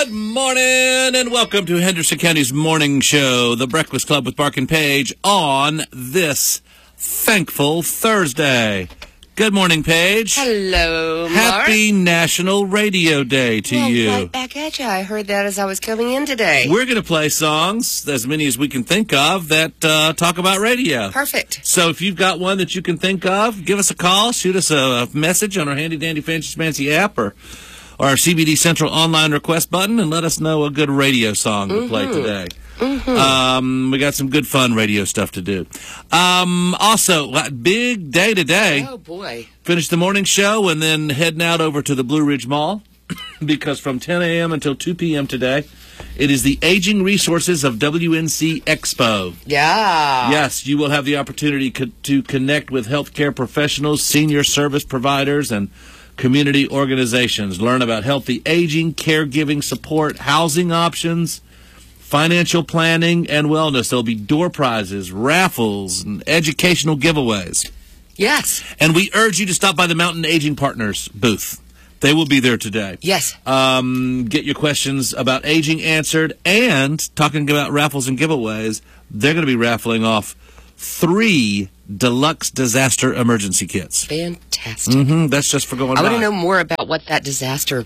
Good morning and welcome to Henderson County's morning show, The Breakfast Club with Mark and Paige, on this thankful Thursday. Good morning, Paige. Hello, Mark. Happy National Radio Day to you. Right back at you. I heard that as I was coming in today. We're going to play songs, as many as we can think of, that talk about radio. Perfect. So if you've got one that you can think of, give us a call, shoot us a message on our handy-dandy fancy app or our CBD Central online request button, and let us know a good radio song to play today. We got some good fun radio stuff to do. Also, big day today. Oh, boy. Finish the morning show and then heading out over to the Blue Ridge Mall because from 10 a.m. until 2 p.m. today, it is the Aging Resources of WNC Expo. Yeah. Yes, you will have the opportunity to connect with healthcare professionals, senior service providers, and community organizations. Learn about healthy aging, caregiving support, housing options, financial planning, and wellness. There'll be door prizes, raffles, and educational giveaways. Yes. And we urge you to stop by the Mountain Aging Partners booth. They will be there today. Yes. Get your questions about aging answered, and talking about raffles and giveaways, they're going to be raffling off 3 deluxe disaster emergency kits. Fantastic. That's just for going by. I want to know more about what that disaster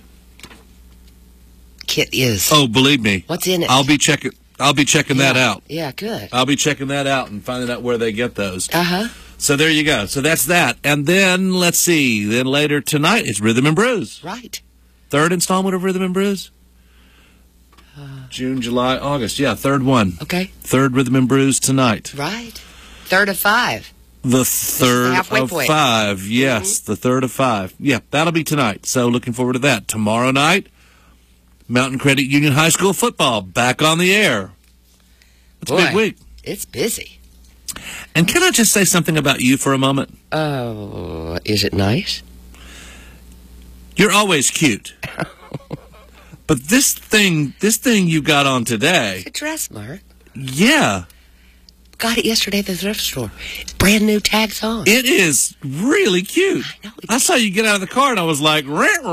kit is. Oh, believe me. What's in it? I'll be checking that out. Yeah, good. I'll be checking that out and finding out where they get those. Uh-huh. So there you go. So that's that. And then, let's see, then later tonight it's Rhythm and Brews. Right. 3rd installment of Rhythm and Brews? June, July, August. Yeah, 3rd one. Okay. 3rd Rhythm and Brews tonight. Right. 3rd of 5. The 3rd of point. 5. Yes, the 3rd of 5. Yeah, that'll be tonight. So looking forward to that. Tomorrow night, Mountain Credit Union High School football back on the air. It's a big week. It's busy. And can I just say something about you for a moment? Oh, is it nice? You're always cute. But this thing you got on today. It's a dress, Mark. Yeah. Got it yesterday at the thrift store. Brand new tags on. It is really cute. I know. I saw you get out of the car and I was like,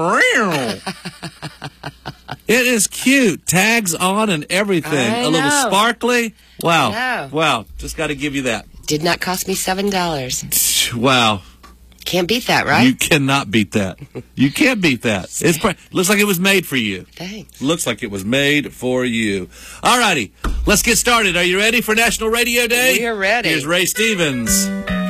it is cute. Tags on and everything. I A little know. sparkly. Wow. I know. Wow. Just got to give you that. Did not cost me $7. Wow. Can't beat that, right? You cannot beat that. You can't beat that. Looks like it was made for you. Thanks. Looks like it was made for you. All righty. Let's get started. Are you ready for National Radio Day? We are ready. Here's Ray Stevens.